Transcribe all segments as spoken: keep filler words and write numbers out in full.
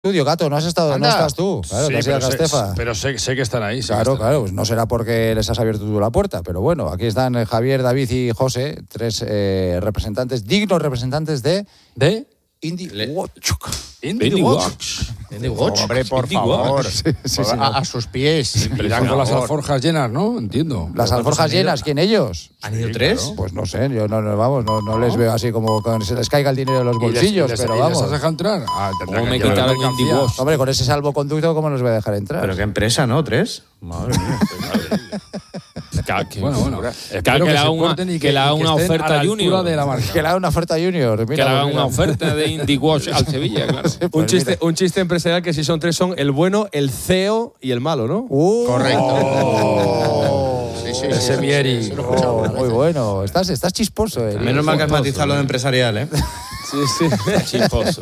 estudio, gato, no has estado, Anda. no estás tú. Claro, Sí, te has ido a pero, Castefa. sé, pero sé, sé que están ahí. sé que Claro, están claro, ahí. pues no será porque les has abierto tú la puerta, pero bueno, aquí están eh, Javier, David y José, tres eh, representantes, dignos representantes de ¿De? Indie Le- Watch. Indie Indie Watch. Watch. Indie Watch. Hombre, por Indie favor. Watch. Sí, sí, Por- señor. a, a sus pies. Irán con las Por favor. alforjas llenas, ¿no? Entiendo. Las alforjas llenas, ¿quién ellos? ¿Han ido tres? Pues no sé, yo no, no vamos, no, no les veo así como que se les caiga el dinero de los ¿Y les- bolsillos, y les- pero y les vamos. has dejado entrar? Ah, tendrá ¿Cómo que me llevar quitaron mercancía. Indie Watch? Hombre, con ese salvoconducto, ¿cómo los voy a dejar entrar? Pero qué empresa, ¿no? ¿Tres? Madre mía. Que, Bueno, bueno. que, Espero que le se haga una, porten y que le haga y que una estén oferta a la junior. altura de la marca. Que le haga una oferta junior. Mira, que le haga mira. una oferta de Indie Watch al Sevilla, claro. Pues Un chiste, mira. un chiste empresarial que si son tres son el bueno, el C E O y el malo, ¿no? Uh, Correcto. oh. Sí, sí, Ese sí, Mieri. sí, sí, lo he escuchado Oh, una muy vez. bueno. Estás, estás chisposo. Eh. Menos mal que has matizado lo de empresarial, ¿eh? Sí, sí. Chisposo.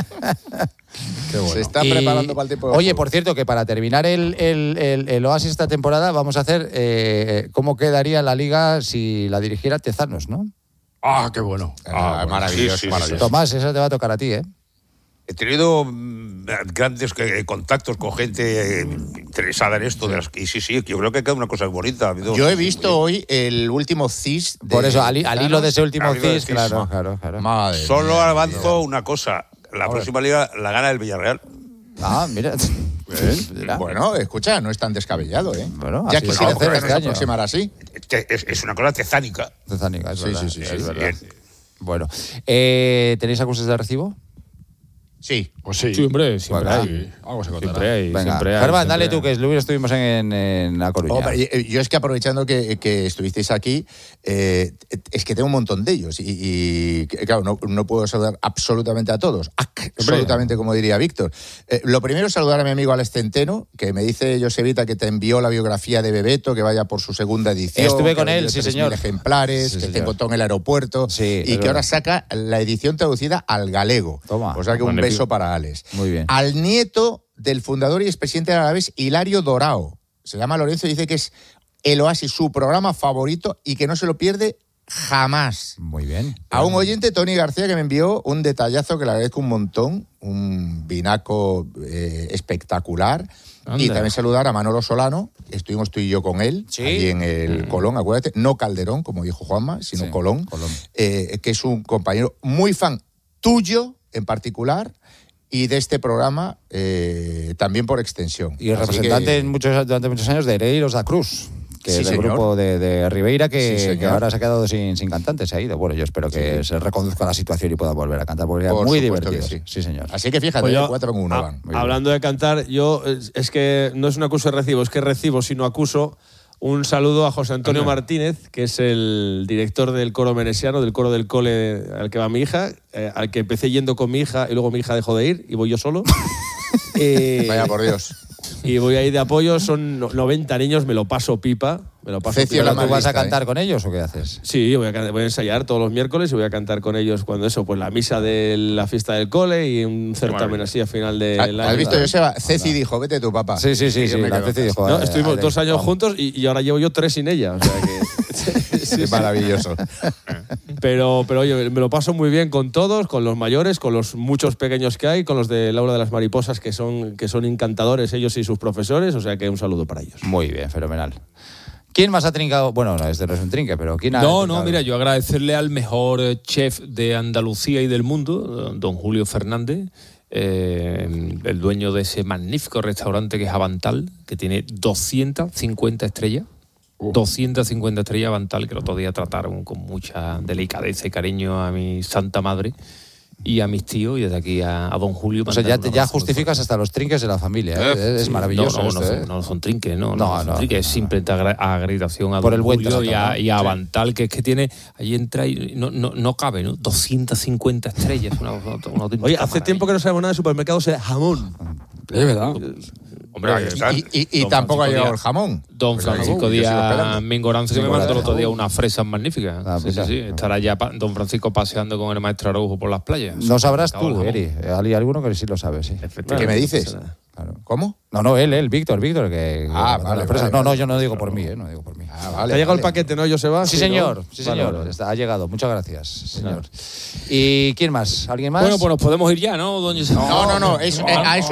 Se está Y- preparando para el tiempo de Oye, juego. por cierto, que para terminar el, el, el, el Oasis esta temporada vamos a hacer eh, cómo quedaría la liga si la dirigiera Tezanos, ¿no? Ah, qué bueno. Ah, bueno, maravilloso, sí, sí, maravilloso. Tomás, esa te va a tocar a ti, ¿eh? He tenido mm, grandes eh, contactos con gente eh, interesada en esto. De las, y sí, sí, yo creo que queda una cosa bonita. Ha habido- Yo he visto hoy el último C I S. de Por eso, al, al Tezanos. hilo de ese último al hilo de C I S, C I S, claro, ma. claro, claro. Madre Solo mía, avanzo una cosa. La próxima liga la gana el Villarreal. Ah, mira. Mira. Bueno, escucha, no es tan descabellado, ¿eh? Bueno, ya así quisiera es como Tezanos este año. aproximar así. Te- Es, es una cosa tezánica. Tezánica, es Sí, verdad. sí, sí, es sí, verdad. Bien. Bueno, eh, ¿tenéis acusaciones de recibo? Sí. Pues sí. Sí, hombre, siempre Bueno, hay. Algo se contará. Siempre hay. Venga, siempre hay, Germán, siempre dale hay. tú, que el lunes estuvimos en, en La Coruña. Hombre, eh, yo es que aprovechando que, que estuvisteis aquí, eh, es que tengo un montón de ellos y, y, claro, no, no puedo saludar absolutamente a todos, absolutamente como diría Víctor. Eh, lo primero es saludar a mi amigo Alex Centeno, que me dice Josevita que te envió la biografía de Bebeto, que vaya por su segunda edición. Estuve que con ha él, vendido sí, tres señor. mil ejemplares, Sí, que señor. te encontró en el aeropuerto Sí, y es que ahora verdad. saca la edición traducida al galego. Toma, o sea que un magnífico. beso para Alex. Muy bien. Al nieto del fundador y expresidente del Alavés, Hilario Dorao. Se llama Lorenzo y dice que es el Oasis, su programa favorito y que no se lo pierde jamás. Muy bien. A un oyente, Tony García, que me envió un detallazo que le agradezco un montón, un vinaco eh, espectacular. Anda. Y también saludar a Manolo Solano, estuvimos tú y yo con él, Sí. allí en el Colón, acuérdate, no Calderón, como dijo Juanma, sino Sí, Colón, Colón. eh, que es un compañero muy fan tuyo en particular y de este programa eh, también por extensión. Y el Así representante que- en muchos, durante muchos años de Ereiros da Cruz, que Sí, es del señor. grupo de, de Ribeira, que, Sí, señor. que ahora se ha quedado sin, sin cantante, se ha ido. Bueno, yo espero que se reconduzca la situación y pueda volver a cantar, porque era Por muy supuesto divertido. que Sí. señor. Así que fíjate, Pues yo- cuatro en uno ah, van. Muy bien. Hablando de cantar, yo es, es que no es un acuso de recibo, es que recibo, sino acuso un saludo a José Antonio Martínez, que es el director del coro menesiano, del coro del cole al que va mi hija, eh, al que empecé yendo con mi hija y luego mi hija dejó de ir y voy yo solo. Eh, Vaya por Dios. y voy ahí de apoyo, son no- noventa niños, me lo paso pipa. Me lo paso Cecio pipa. la ¿Pero tú vas a lista, cantar ¿eh? con ellos o qué haces? Sí, voy a, can- voy a ensayar todos los miércoles y voy a cantar con ellos cuando eso, pues la misa de la fiesta del cole y un certamen así a final del año. ¿Has visto, Joseba? Ceci dijo, vete tu papá. Sí, sí, sí, Y yo sí, me la quedo Ceci en dijo, casa. No, eh, estuvimos Ale, dos años vamos. juntos y, y ahora llevo yo tres sin ella. O sea que, Sí, maravilloso. pero, pero oye, me lo paso muy bien con todos, con los mayores, con los muchos pequeños que hay, con los de Laura de las Mariposas que son, que son encantadores ellos y sus profesores. O sea que un saludo para ellos. Muy bien, fenomenal. ¿Quién más ha trincado? Bueno, no, este no es un trinque, pero ¿quién ha No, trincado? no, mira, yo agradecerle al mejor eh, chef de Andalucía y del mundo, don Julio Fernández, eh, el dueño de ese magnífico restaurante que es Avantal, que tiene doscientas cincuenta estrellas. doscientas cincuenta estrellas Avantal, que el otro día trataron con mucha delicadeza y cariño a mi santa madre y a mis tíos, y desde aquí a, a don Julio. O sea, ya, mandarle te- un ya abrazo muy justificas hasta los trinques de la familia, ¿eh? Eh, Es sí. maravilloso No, no, esto, no, ¿eh? son, no son trinques, no. No, No, son no, trinques, no, es no. simplemente agra- agradección a Por don el buen Julio trato, y a, ¿no? y a Sí. Avantal, que es que tiene, ahí entra y no, no, no cabe, ¿no? doscientas cincuenta estrellas. Una, una, una auténtica Oye, hace maravilla. tiempo que no sabemos nada de supermercados de jamón. Es verdad. Hombre, Ahí está. Y, y- y Don tampoco ha Francisco llegado Díaz. el jamón. Don Pues Francisco ahí, yo sigo Díaz esperando. Mingoranzo, que me Mingoranzo. mandó el otro día unas fresas magníficas. Ah, sí, mira. sí, sí. Estará ya pa- don Francisco paseando con el maestro Araujo por las playas. No sabrás Acabó el tú, jamón. Eri. Hay alguno que sí lo sabe, sí. ¿Qué me dices? Claro. ¿Cómo? No, no, él, él, Víctor, Víctor, que... Ah, que- vale, la empresa. vale, No, no, vale. yo no digo por mí, ¿eh? No digo por mí. Ah, ¿Te vale, ha llegado el vale. paquete, no, Joseba? Sí, ¿no? señor, sí, Vale, señor. vale, vale. Está- ha llegado. Muchas gracias, señor. ¿Y quién más? ¿Alguien más? Bueno, pues nos podemos ir ya, ¿no, don José? No, no, no. Es, eh, a eso